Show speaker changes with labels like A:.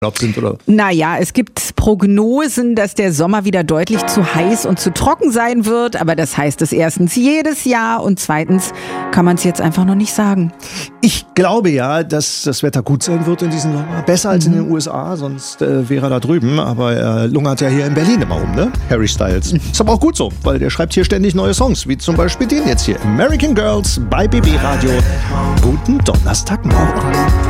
A: sind, oder?
B: Naja, es gibt Prognosen, dass der Sommer wieder deutlich zu heiß und zu trocken sein wird. Aber das heißt es erstens jedes Jahr und zweitens kann man es jetzt einfach noch nicht sagen.
A: Ich glaube ja, dass das Wetter gut sein wird in diesem Sommer. Besser als in den USA, sonst wäre er da drüben. Aber er lungert ja hier in Berlin immer rum, ne? Harry Styles. Ist aber auch gut so, weil der schreibt hier ständig neue Songs, wie zum Beispiel den jetzt hier. American Girls bei BB Radio. Guten Donnerstagmorgen.